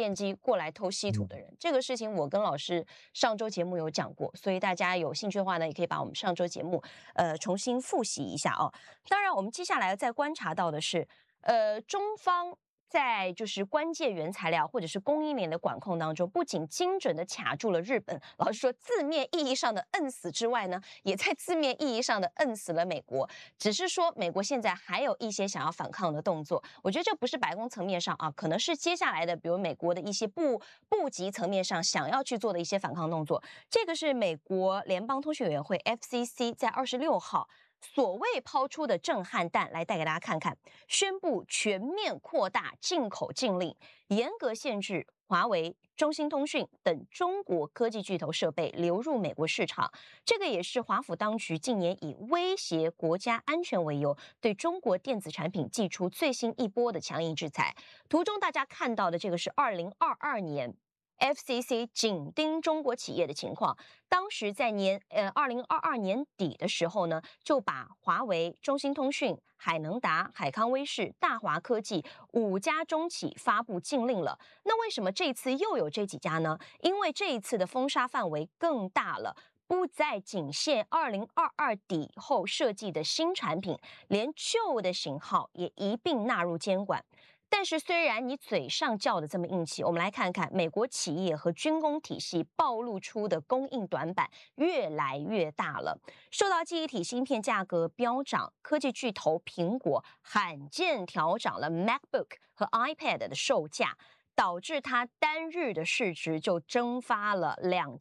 电机过来偷稀土的人。这个事情我跟老师上周节目有讲过，所以大家有兴趣的话呢，也可以把我们上周节目重新复习一下哦。当然，我们接下来再观察到的是，中方在就是关键原材料或者是供应链的管控当中，不仅精准的卡住了日本，老实说字面意义上的摁死之外呢，也在字面意义上的摁死了美国。只是说美国现在还有一些想要反抗的动作，我觉得这不是白宫层面上啊，可能是接下来的，比如美国的一些部级层面上想要去做的一些反抗动作。这个是美国联邦通讯委员会 FCC 在26号。所谓抛出的震撼弹，来带给大家看看，宣布全面扩大进口禁令，严格限制华为、中兴通讯等中国科技巨头设备流入美国市场。这个也是华府当局近年以威胁国家安全为由，对中国电子产品祭出最新一波的强硬制裁。图中大家看到的这个是2022年。FCC 紧盯中国企业的情况，当时在2022年底的时候呢，就把华为、中兴通讯、海能达、海康威视、大华科技5家中企发布禁令了。那为什么这次又有这几家呢？因为这一次的封杀范围更大了。不再仅限2022底后设计的新产品，连旧的型号也一并纳入监管。但是，虽然你嘴上叫的这么硬气，我们来看看美国企业和军工体系暴露出的供应短板越来越大了。受到记忆体芯片价格飙涨，科技巨头苹果罕见调涨了 MacBook 和 iPad 的售价。导致它单日的市值就蒸发了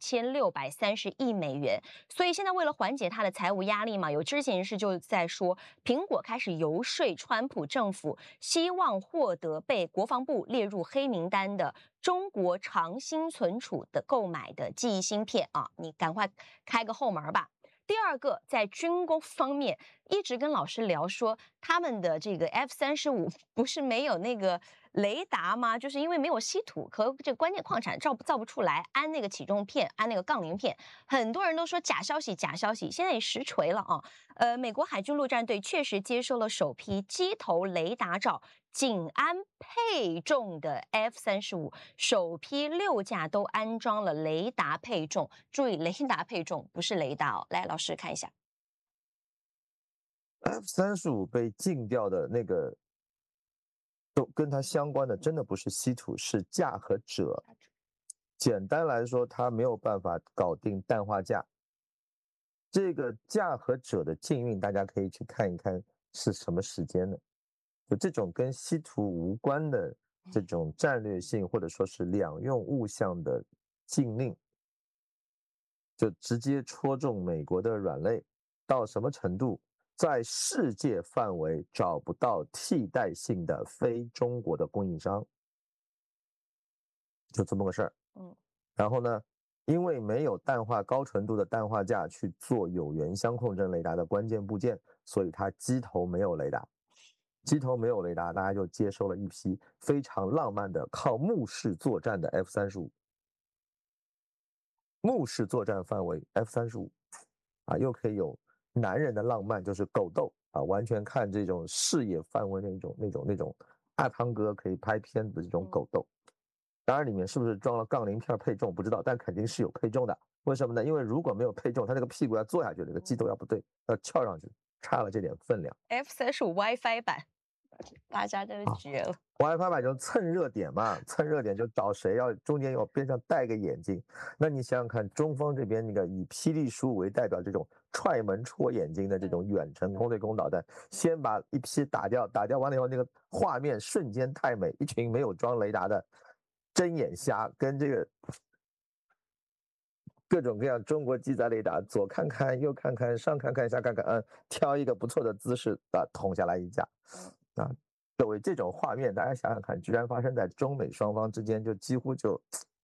2630亿美元，所以现在为了缓解它的财务压力嘛，有知情人士就在说，苹果开始游说川普政府，希望获得被国防部列入黑名单的中国长兴存储的购买的记忆芯片啊，你赶快开个后门吧。第二个，在军工方面，一直跟老师聊说，他们的这个 F-35不是没有那个雷达吗？就是因为没有稀土和这个关键矿产造不出来，安那个起重片，安那个杠铃片，很多人都说假消息，假消息，现在也实锤了啊。美国海军陆战队确实接收了首批机头雷达罩。仅安配重的 F-35，首批6架都安装了雷达配重。注意，雷达配重不是雷达哦。来，老师看一下 ，F-35被禁掉的那个，都跟它相关的，真的不是稀土，是镓和锗。简单来说，它没有办法搞定氮化镓。这个镓和锗的禁运，大家可以去看一看是什么时间的。就这种跟稀土无关的这种战略性或者说是两用物项的禁令，就直接戳中美国的软肋，到什么程度？在世界范围找不到替代性的非中国的供应商，就这么个事儿。然后呢，因为没有高纯度的氮化镓去做有源相控阵雷达的关键部件，所以它机头没有雷达。机头没有雷达，大家就接收了一批非常浪漫的靠目视作战的 F-35。目视作战范围 F-35，啊，又可以有男人的浪漫，就是狗斗啊，完全看这种视野范围那种阿汤哥可以拍片子的这种狗斗。当然里面是不是装了杠铃片配重不知道，但肯定是有配重的。为什么呢？因为如果没有配重，它那个屁股要坐下去，这个机头要不对，要翘上去，差了这点分量。 F-35 WiFi 版。大家真是绝了 ！WiFi 版就蹭热点嘛，蹭热点就找谁中间要边上带个眼睛。那你想想看，中方这边那个以霹雳书为代表这种踹门戳眼睛的这种远程空对空导弹，先把一批打掉完了以后，那个画面瞬间太美，一群没有装雷达的睁眼瞎跟这个各种各样中国机载雷达左看看右看看上看看下看看，挑一个不错的姿势捅下来一架。各位，这种画面大家想想看，居然发生在中美双方之间，就几乎就，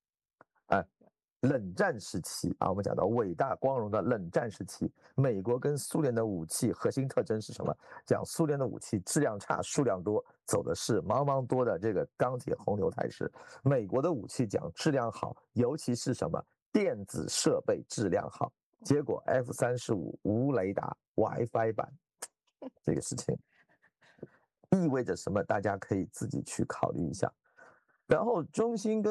冷战时期啊，我们讲到伟大光荣的冷战时期，美国跟苏联的武器核心特征是什么？讲苏联的武器质量差、数量多，走的是茫茫多的这个钢铁洪流态势；美国的武器讲质量好，尤其是什么电子设备质量好。结果 F-35无雷达 WiFi 版，这个事情意味着什么？大家可以自己去考虑一下。然后中兴跟